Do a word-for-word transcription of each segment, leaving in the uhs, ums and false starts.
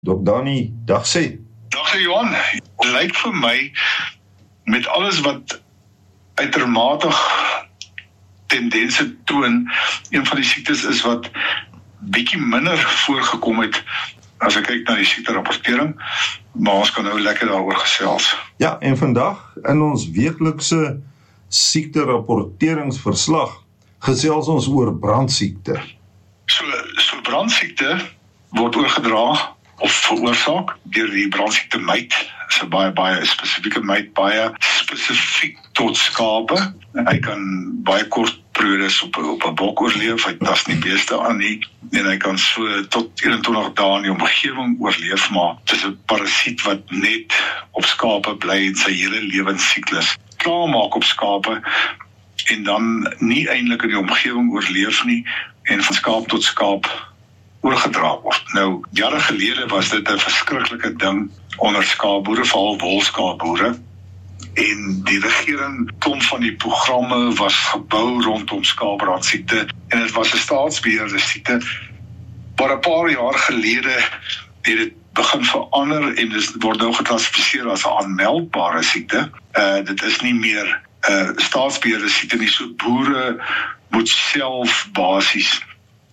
Dok Dani, dag sê. Dag sê Johan, het lyk vir my met alles wat uitermate tendense toon, een van die siektes is wat bietjie minder voorgekom het as ek kyk na die siekterapportering, maar ons kan nou lekker daaroor gesels. Ja, en vandag in ons weeklikse siekterapporteringsverslag gesels ons oor brandsiekte. So, so brandsiekte word oorgedra of veroorsaak deur die brandsiekte myt. Dit is 'n baie baie spesifieke myt, baie spesifiek tot skape. Hy kan baie kort periodes op op 'n bok oorleef, hy tas nie beeste aan nie, en hy kan so tot eenentwintig dae in die omgewing oorleef, maar dit is 'n parasiet wat net op skape bly en sy hele lewensiklus klaarmaak op skape en dan nie eintlik in die omgewing oorleef nie en van skaap tot skaap oorgedra word. Nou, jare gelede was dit 'n verskriklike ding onder skaapboere, veral wolskaapboere. En die regering, klomp van die programme was gebou rondom skaapbrandsiekte en dit was 'n staatsbeheerde siekte. Maar 'n paar jaar gelede het dit begin verander en dit word nou geklassifiseer as 'n aanmeldbare siekte. Uh, dit is nie meer 'n uh, staatsbeheerde siekte nie, so boere moet self basies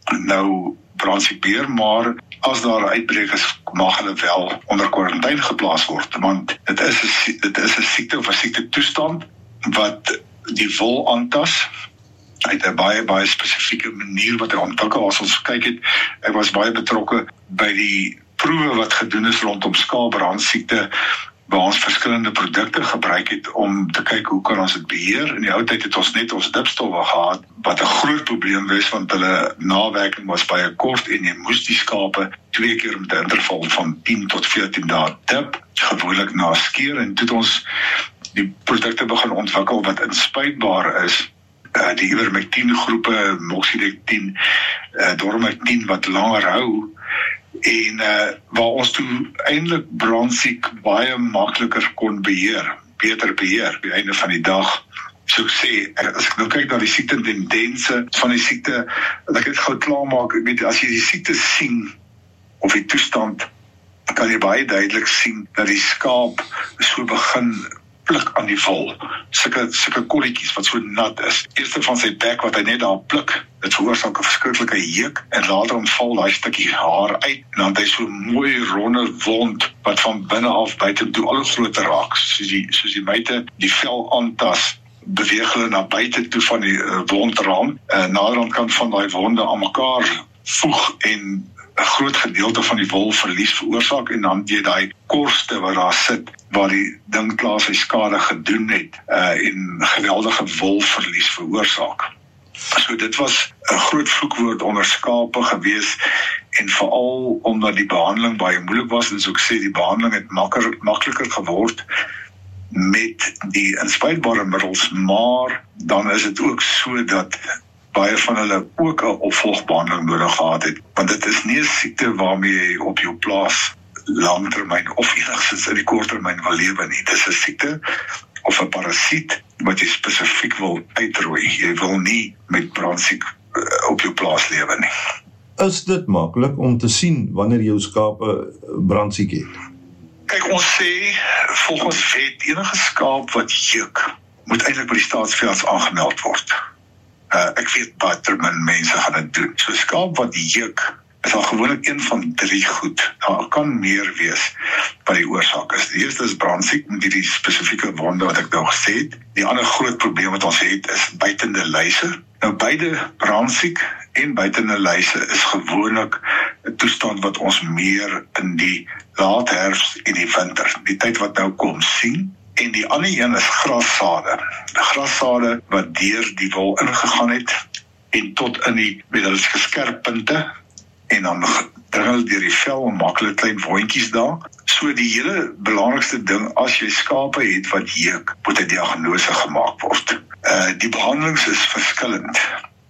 nou brandsiek beheer, maar as daar 'n uitbreek is, mag hulle wel onder kwarantyne geplaas word, want dit is 'n dit is 'n siekte of 'n siekte toestand wat die wol aantas uit 'n baie baie spesifieke manier wat hy ontwikkel. As ons kyk het, ek was baie betrokke by die proewe wat gedoen is rondom skaapbrandsiekte, waar ons verskillende produkte gebruik het om te kyk hoe kan ons dit beheer. In die ou tyd het ons net ons dipstowwe gehad, wat 'n groot probleem was, want hulle nawerking was baie kort en jy moes die skape twee keer met 'n interval van tien tot veertien dae dip, gewoonlik na skeer, en toe het ons die produkte begin ontwikkel wat inspuitbaar is, uh, die ivermectin groepe, moxidectin, uh, dormectin wat langer hou, en uh, waar ons toe eintlik brandsiek baie makliker kon beheer, beter beheer, op die einde van die dag. So ek sê, as ek nou kyk na die siekte tendense van die siekte, dat ek dit gou klaarmaak, ek weet, as jy die siekte sien, of die toestand, kan jy baie duidelik sien, dat die skaap so begin pluk aan die wol, sulke, sulke kolletjies wat so nat is. Eerste van sy bek wat hy net daar pluk, dit veroorsaak 'n verskriklike jeuk, en later ontval daai stukkie haar uit, en dan het hy so 'n mooi ronde wond, wat van binne af buite toe al groter raak, soos die, soos die myte die vel aantas, beweeg hulle na buite toe van die uh, wondraam, uh, naderhand kan van daai wonde aan mekaar voeg, en 'n groot gedeelte van die wolverlies veroorsaak, en dan jy daai korste wat daar sit, waar die ding klaar sy skade gedoen het, uh, en geweldige wolverlies veroorsaak. So dit was 'n groot vloekwoord onder skape gewees, en veral omdat die behandeling baie moeilik was, en so ek sê, die behandeling het makker, makliker geword met die inspuitbare middels, maar dan is dit ook so dat baie van hulle ook 'n opvolgbehandeling nodig gehad het, want dit is nie 'n siekte waarmee jy op jou plaas langtermyn of enigstens in die korttermyn wil lewe nie. Dit is 'n siekte of 'n parasiet wat jy spesifiek wil uitroei. Jy wil nie met brandsiek op jou plaas lewe nie. Is dit maklik om te sien wanneer jou skape brandsiek het? Kyk, ons sê, volgens wet, enige skaap wat jeuk, moet eintlik by die staatsveearts aangemeld word. Uh, ek weet baie min mense gaan dit doen. So skaap wat jeuk, is al gewoonlik een van drie goed. Daar kan meer wees wat die oorsaak is. Die eerste is brandsiek met die spesifieke wonde wat ek nou gesê het. Die ander groot probleem wat ons het is bytende luise. Nou beide brandsiek en bytende luise is gewoonlik 'n toestand wat ons meer in die laat herfs en die winter, die tyd wat nou kom, sien. En die ander een is grassade. Grassade wat deur die wol ingegaan het en tot in die, weet hulle is geskerppunte, en dan dringel deur die vel en maak hulle klein wondjies daar. So die hele belangrikste ding, as jy skape het wat jeuk, moet 'n diagnose gemaak word. Uh, die behandelings is verskillend.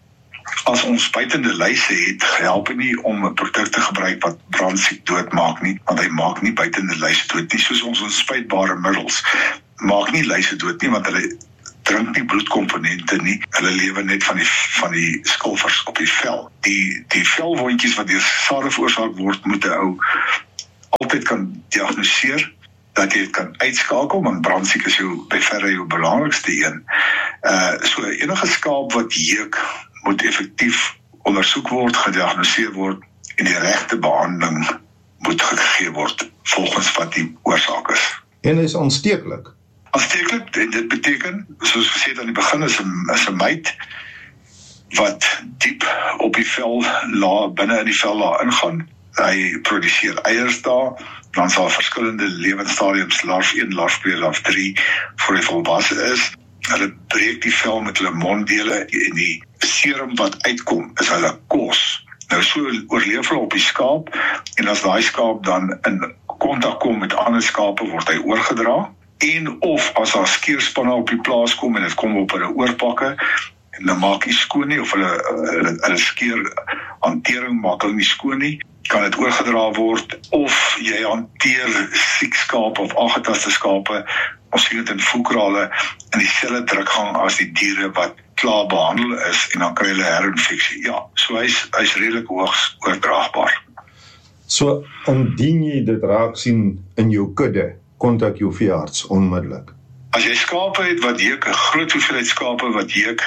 As ons bytende luise het, help nie om 'n produk te gebruik wat brandsiek doodmaak nie, want hy maak nie bytende luise dood nie, soos ons inspuitbare middels maak nie luise dood nie, want hulle drink nie bloedkomponente nie, hulle lewe net van die van die skilfers op die vel. Die die velwondjies wat deur sade veroorsaak word, moet 'n ou altyd kan diagnoseer, dat jy dit kan uitskakel, want brandsiek is jou, by verre jou belangrikste een. Uh, so enige skaap wat jeuk, moet effektief ondersoek word, gediagnoseer word, en die regte behandeling moet gegee word, volgens wat die oorsaak is. En is aansteeklik? Aansteeklik, en dit beteken, soos gesê het aan die begin, is 'n is 'n myt, wat diep op die vel, la, binne in die vel la ingaan. Hy produseer eiers daar, dan sal verskillende lewensstadiums, larf een, larf twee, larf drie, voor hy volwasse is. Hulle breek die vel met hulle monddele, en die serum wat uitkom, is hulle kos. Nou so oorleef hulle op die skaap, en as daai skaap dan in kontak kom met ander skape, word hy oorgedra, en of as daar skeerspanne op die plaas kom, en dit kom op hulle oorpakke, en dan maak hy skoon nie, of hulle, hulle, hulle skeer hantering maak hulle nie skoon nie, kan dit oorgedra word, of jy hanteer siek skape of aangetaste skape, ons sien dit in voerkrale, in dieselfde drukgang as die diere wat klaar behandel is, en dan kry hulle herinfeksie. Ja, so hy's hy's redelik hoogs oordraagbaar. So, indien jy dit raak sien in jou kudde, kontak jou veearts onmiddellik. As jy skape het wat jeuk, 'n groot hoeveelheid skape wat jeuk,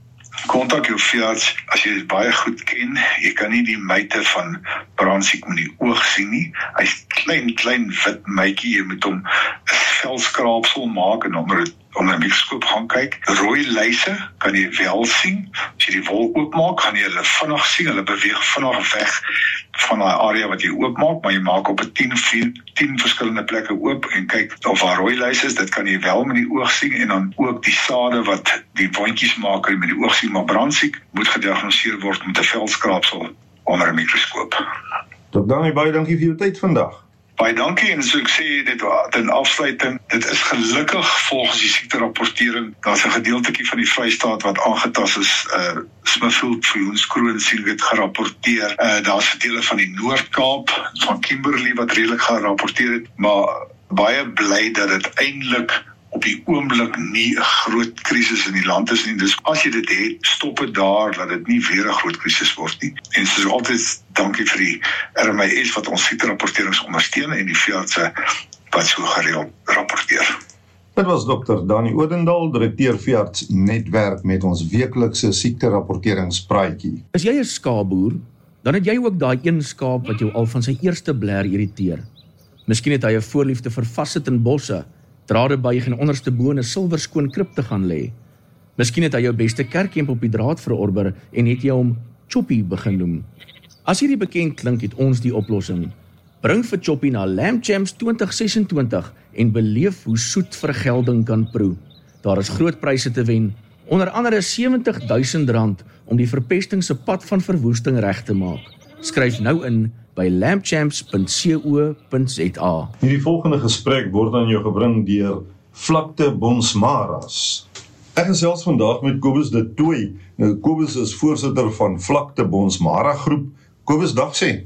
kontak jou veearts, as jy dit baie goed ken, jy kan nie die myte van brandsiek met die oog sien nie, hy's klein, klein wit mytjie, jy moet hom 'n velskraapsel maak, en onder, onder 'n mikroskoop gaan kyk. Rooi lyse kan jy wel sien, as jy die wol oopmaak, gaan jy hulle vinnig sien, hulle beweeg vinnig weg van daai area wat jy oopmaak, maar jy maak op 'n tien verskillende plekke oop, en kyk of daar rooi lyse is, dit kan jy wel met die oog sien, en dan ook die sade wat die wondjies maak, kan jy met die oog sien, maar brandsiek moet gediagnoseer word met 'n velskraapsel onder 'n mikroskoop. Tot dan, baie dankie vir jou tyd vandag. Baie dankie, en so ek sê dit ten afsluiting, dit is gelukkig volgens die siekterapportering, daar's 'n gedeeltetjie van die Vrystaat wat aangetast is, uh, Smithfield, Viljoenskroon sien dit gerapporteer, uh, daar's dele van die Noord-Kaap, van Kimberley wat redelik gerapporteer het, maar baie bly dat dit eintlik op die oomblik nie 'n groot krisis in die land is nie. Dus as jy dit het, stop het daar, dat dit nie weer 'n groot krisis word nie. En soos altyd, dankie vir die R M I S wat ons siekterapporterings ondersteun, en die veeartse wat so gereeld rapporteer. Dit was dokter Dani Odendaal, direkteur veearts netwerk, met ons weeklikse siekterapporteringspraatjie. Is jy 'n skaapboer, dan het jy ook daai een skaap wat jou al van sy eerste bler irriteer. Miskien het hy 'n voorliefde vir vassit in bosse, drade buig en onderste bo 'n silverskoon krib te gaan lê. Miskien het hy jou beste kerkhemp op die draad verorber en het jy hom Choppy begin noem. As hierdie bekend klink, het ons die oplossing. Bring vir Choppy na Lamb Champs twintig sesentwintig en beleef hoe soet vergelding kan proe. Daar is groot pryse te wen, onder andere sewentig duisend rand om die verpesting se pad van verwoesting reg te maak. Skryf nou in by lampchamps punt co punt za. Hierdie volgende gesprek word aan jou gebring deur Vlakte Bonsmaras. Ek gesels vandag met Kobus de Tooy. Nou, Kobus is voorsitter van Vlakte Bonsmara groep. Kobus, dag sê.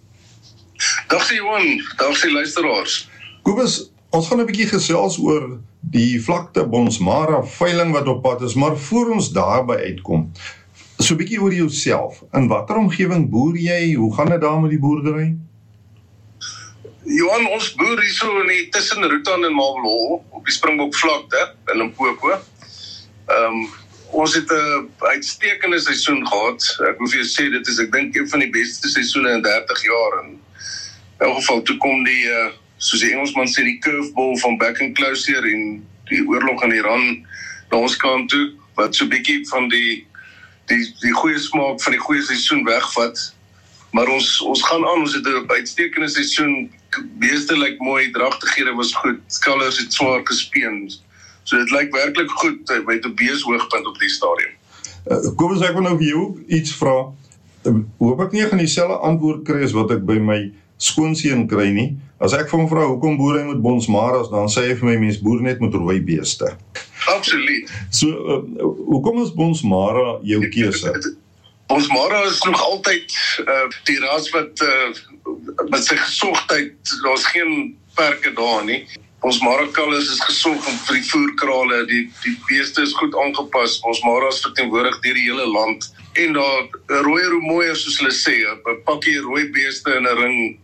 Dag sê Johan, dag sê luisteraars. Kobus, ons gaan 'n bietjie gesels oor die Vlakte Bonsmara veiling wat op pad is, maar voor ons daarby uitkom, so 'n bietjie oor jouself. In watter omgewing boer jy? Hoe gaan dit daar met die boerdery? Johan, ons boer hier so in die tussen Rutan en Marble Hall, op die Springbok vlakte in Limpopo. Ehm um, ons het 'n uitstekende seisoen gehad. Ek moet vir jou sê, dit is ek dink een van die beste seisoene in dertig jaar. En in elk geval toe kom die uh, soos die Engelsman sê, die curveball van back and closer en die oorlog in Iran na ons kant toe, wat so 'n bietjie van die die die goeie smaak van die goeie seisoen wegvat. Maar ons ons gaan aan, ons het 'n uitstekende seisoen. Beeste lyk mooi, dragtighede was goed, kalvers het swaar gespeen. So dit lyk werklik goed by die beeshoogpunt op die stadium. Uh, Kobus, ek wil nou vir jou iets vra. Uh, hoop ek nie gaan dieselfde antwoord kry as wat ek by my skoonseun kry nie. As ek vir hom vra hoekom boer hy met Bonsmaras, dan sê hy vir my mens boer net met rooi beeste. Absoluut. So, uh, hoekom is Bonsmara jou keuse? Bonsmara is nog altyd uh, die ras wat uh, met sy gesogtheid, daar's geen perke daar nie. Bonsmara kalvers is gesog vir die voerkrale, die die beeste is goed aangepas. Bonsmara is verteenwoordig deur die hele land. En daar 'n rooi roemooier soos hulle sê, 'n pakkie rooi beeste in 'n ring,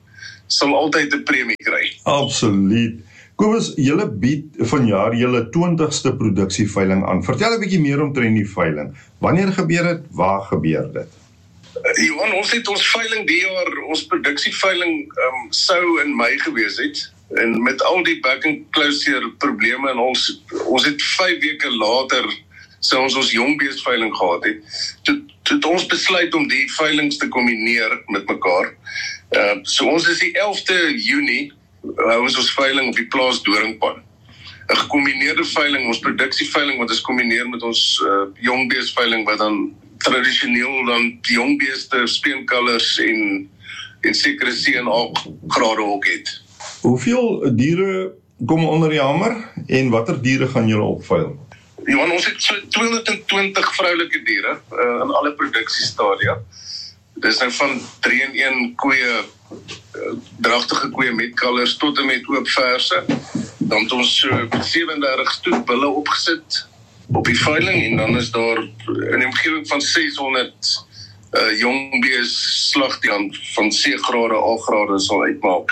sal altyd 'n premie kry. Absoluut. Kobus, julle bied vanjaar julle twintigste produksieveiling aan. Vertel 'n bietjie meer omtrent die veiling. Wanneer gebeur dit? Waar gebeur dit? Uh, Johan, ons het ons veiling die jaar, ons produksieveiling um, sou in Mei gewees het. En met al die back and closure probleme en ons, ons het vyf weke later sou ons ons jongbeesveiling gehad het. Toe, toe het ons besluit om die veilings te kombineer met mekaar. Uh, so ons is die elfde Junie, hou ons ons veiling op die plaas Doringpan. 'n Gekombineerde veiling, ons produksieveiling wat ons kombineer met ons uh, jongbeesveiling wat dan tradisioneel dan jongbeeste, speenkalvers en en sekere C N A grade ook het. Hoeveel diere kom onder die hamer en watter diere gaan julle opveil? Johan, ons het so tweehonderdtwintig vroulike diere uh, in alle produksiestadia. Dis nou van drie in een koeie, uh, dragtige koeie met kalvers tot en met oop verse. Dan het ons so sewendertig stoetbulle opgesit op die veiling en dan is daar in die omgewing van seshonderd uh, jongbees slagdiere van C-grade, A-grade sal uitmaak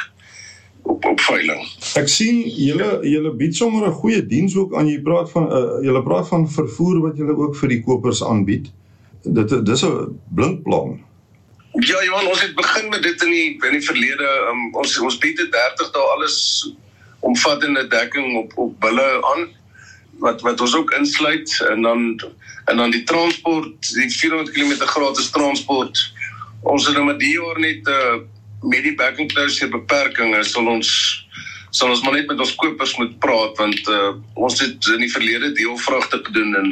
op op veiling. Ek sien julle julle bied sommer 'n goeie diens ook aan. Jy praat van uh, julle praat van vervoer wat julle ook vir die kopers aanbied. Dit dis 'n blink plan. Ja, Johan, ons het begin met dit in die in die verlede. Um, ons ons bied dit dertig dae alles omvattende dekking op op bulle aan wat wat ons ook insluit en dan en dan die transport, die vierhonderd kilometer gratis transport. Ons het nou met die jaar net uh, met die back and closure beperkings sal ons sal ons maar net met ons kopers moet praat want uh, ons het in die verlede deelvragte gedoen en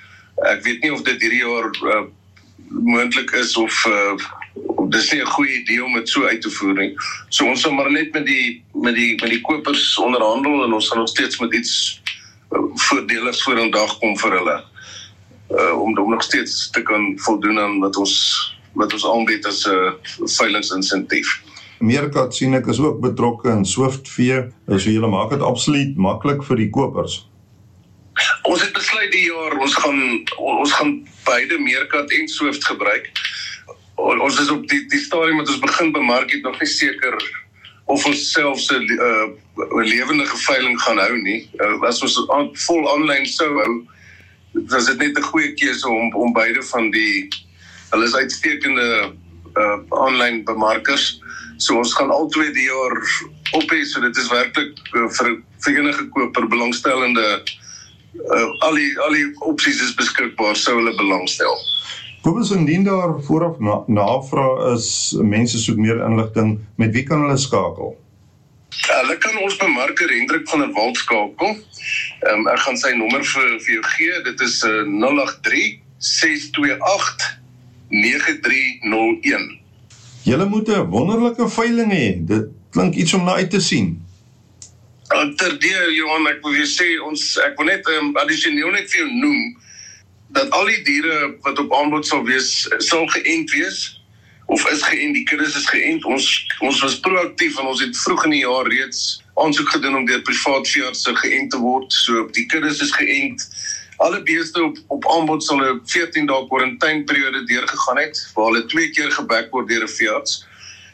ek weet nie of dit hierdie jaar uh, moontlik is of uh, dis nie 'n goeie idee om dit so uit te voer nie. So ons sal maar net met die met die met die kopers onderhandel en ons sal nog steeds met iets uh, voordeligs voor in dag kom vir hulle. Uh, om om nog steeds te kan voldoen aan wat ons wat ons aanbied as 'n uh, veilingsinsensief. Meerkat sien ek is ook betrokke in Swiftvee, so julle maak dit absoluut maklik vir die kopers. Ons het besluit die jaar ons gaan ons gaan beide Meerkat en Swift gebruik. Ons is op die die stadium wat ons begin bemark het nog nie seker of ons selfs 'n uh, lewendige veiling gaan hou nie. Uh, as ons on, vol online sou hou, was dit net 'n goeie keuse om om beide van die hulle is uitstekende uh, online bemarkers. So ons gaan al twee die jaar op hê, so dit is werklik uh, vir vir enige koper belangstellende uh, al die al die opsies is beskikbaar sou hulle belangstel. Kobus, indien daar vooraf na, navraag is, mense soek meer inligting, met wie kan hulle skakel? Hulle kan ons bemarker Hendrik van der Walt skakel. Um, ek gaan sy nommer vir, vir jou gee. Dit is uh, nul agt drie, ses twee agt, nege drie nul een. Julle moet 'n wonderlike veiling hê. Dit klink iets om na uit te sien. Uh, Terdeur, Johan, ek wil jou sê, ons, ek wil net um, addisioneel net vir jou noem, dat al die diere wat op aanbod sal wees, sal geënt wees, of is geënt, die kuddes is geënt. Ons, ons was proaktief en ons het vroeg in die jaar reeds aansoek gedoen om deur privaat veeartse geënt te word. So die kuddes is geënt. Alle beeste op, op aanbod sal 'n veertien dae kwarantyneperiode deurgegaan het, waar hulle twee keer gebek word deur 'n veearts.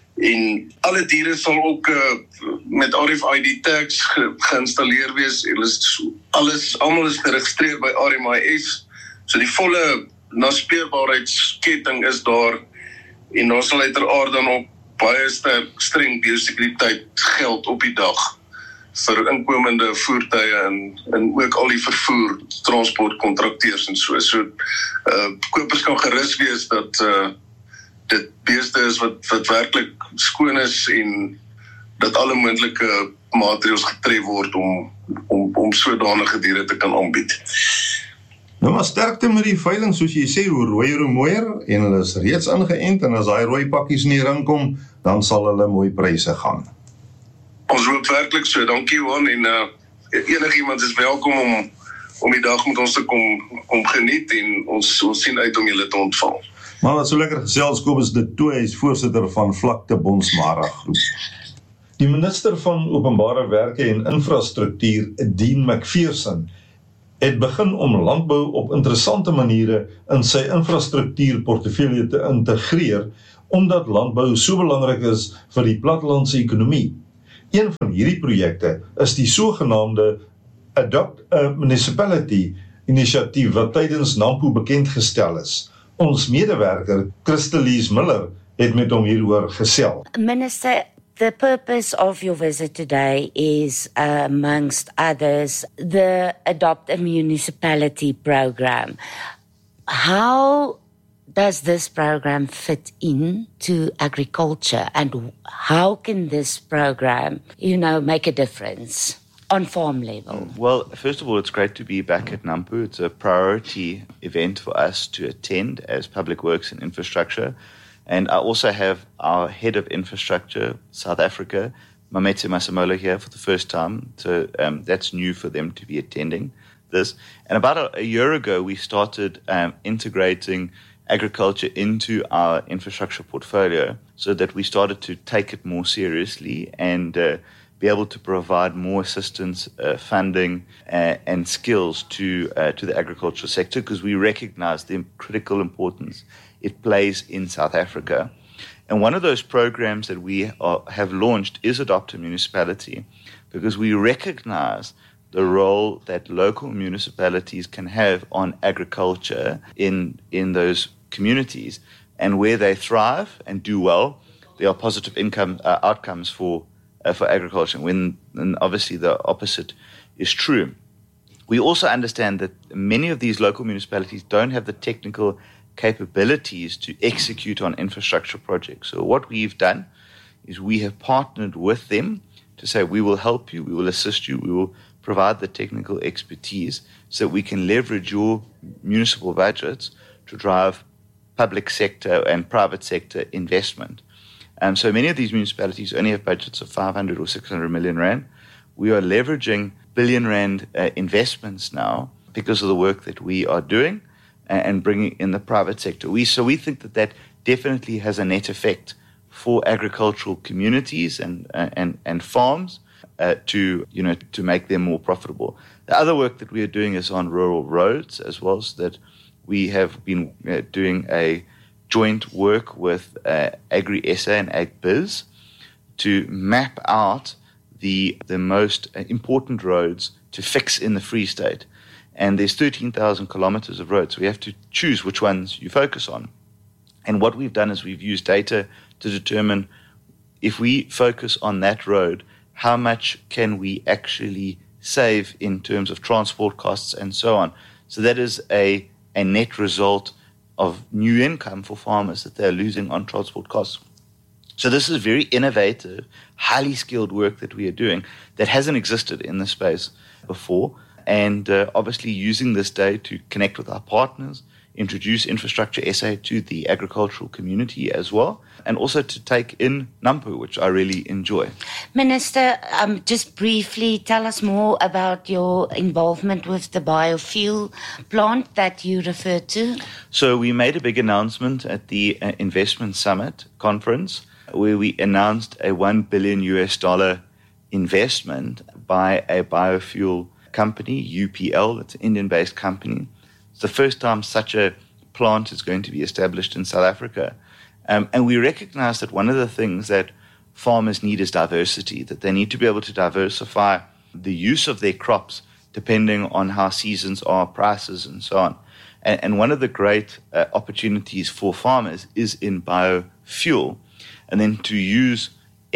En alle diere sal ook uh, met R F I D tags ge, geïnstalleer wees. Alles, alles, almal is geregistreer by R M I S. So die volle naspeurbaarheidsketting is daar en daar sal uiteraard dan ook baie sterk streng biosekuriteit geld op die dag vir inkomende voertuie en, en ook al die vervoer, transportkontrakteurs en so. So uh, kopers kan gerus wees dat uh, dit beeste is wat, wat werklik skoon is en dat alle moontlike maatreëls getref word om, om, om sodanige diere te kan aanbied. Nou maar sterkte met die veiling, soos jy sê, hoe rooier hoe mooier, en hulle is reeds ingeënt, en as daai rooi pakkies in die ring kom, dan sal hulle mooi pryse gaan. Ons hoop werklik so, dankie Johan, en uh, enigiemand is welkom om, om die dag met ons te kom, kom geniet, en ons, ons sien uit om julle te ontvang. Maar wat so lekker gesels, Kobus de Tooy, hy is voorsitter van Vlakte Bonsmara Groep. Die minister van Openbare Werke en Infrastruktuur, Dean McPherson, het begin om landbou op interessante maniere in sy infrastruktuurportefeulje te integreer omdat landbou so belangrik is vir die plattelandse ekonomie. Een van hierdie projekte is die sogenaamde Adopt a Municipality inisiatief wat tydens NAMPO bekendgestel is. Ons medewerker, Christelise Miller, het met hom hieroor gesels. Minister, the purpose of your visit today is, uh, amongst others, the Adopt a Municipality program. How does this program fit into agriculture, and how can this program, you know, make a difference on farm level? Well, first of all, it's great to be back at NAMPO. It's a priority event for us to attend as Public Works and Infrastructure. And I also have our Head of Infrastructure, South Africa, Mametse Masemola, here for the first time. So um, that's new for them to be attending this. And about a, a year ago, we started um, integrating agriculture into our infrastructure portfolio so that we started to take it more seriously and uh, be able to provide more assistance, uh, funding, uh, and skills to uh, to the agricultural sector, because we recognize the critical importance it plays in South Africa. And one of those programs that we are, have launched is Adopt a Municipality, because we recognize the role that local municipalities can have on agriculture in in those communities, and where they thrive and do well, there are positive income uh, outcomes for uh, for agriculture. When and obviously the opposite is true. We also understand that many of these local municipalities don't have the technical capabilities to execute on infrastructure projects. So what we've done is we have partnered with them to say, we will help you, we will assist you, we will provide the technical expertise so that we can leverage your municipal budgets to drive public sector and private sector investment. Um, so many of these municipalities only have budgets of five hundred or six hundred million rand. We are leveraging billion rand uh, investments now because of the work that we are doing and bringing in the private sector. We so we think that that definitely has a net effect for agricultural communities and uh, and and farms uh, to you know to make them more profitable. The other work that we are doing is on rural roads as well, so that we have been uh, doing a joint work with uh, Agri-S A and AgBiz to map out the the most important roads to fix in the Free State. And there's thirteen thousand kilometers of roads. So we have to choose which ones you focus on. And what we've done is we've used data to determine if we focus on that road, how much can we actually save in terms of transport costs and so on. So that is a, a net result of new income for farmers that they're losing on transport costs. So this is very innovative, highly skilled work that we are doing that hasn't existed in this space before. And uh, obviously using this day to connect with our partners, introduce Infrastructure S A to the agricultural community as well, and also to take in NAMPO, which I really enjoy. Minister, um, just briefly tell us more about your involvement with the biofuel plant that you referred to. So we made a big announcement at the uh, Investment Summit conference where we announced a one billion U S dollar investment by a biofuel company, U P L. It's an Indian-based company. It's the first time such a plant is going to be established in South Africa. Um, and we recognize that one of the things that farmers need is diversity, that they need to be able to diversify the use of their crops depending on how seasons are, prices, and so on. And, and one of the great uh, opportunities for farmers is in biofuel, and then to use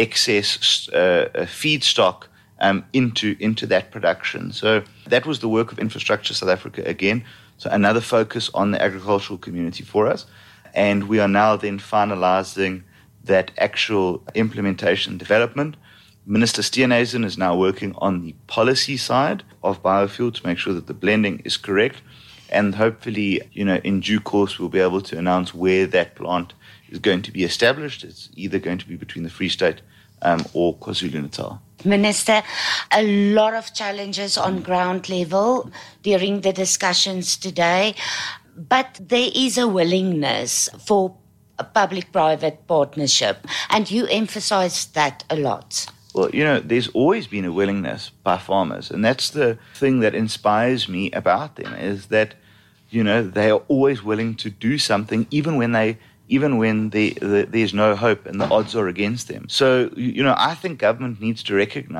excess uh, feedstock Um, into into that production. So that was the work of Infrastructure South Africa again. So another focus on the agricultural community for us. And we are now then finalizing that actual implementation development. Minister Steenhuisen is now working on the policy side of biofuel to make sure that the blending is correct. And hopefully, you know, in due course, we'll be able to announce where that plant is going to be established. It's either going to be between the Free State um, or KwaZulu-Natal. Minister, a lot of challenges on ground level during the discussions today, but there is a willingness for a public-private partnership, and you emphasized that a lot. Well, you know, there's always been a willingness by farmers, and that's the thing that inspires me about them, is that, you know, they are always willing to do something, even when they even when the, the, there's no hope and the odds are against them. So, you know, I think government needs to recognize